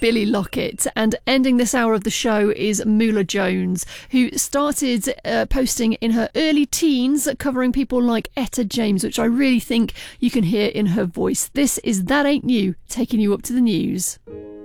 Billy Lockett. And ending this hour of the show is Mula Jones, who started posting in her early teens, covering people like Etta James, which I really think you can hear in her voice. This is That Ain't New, taking you up to the news.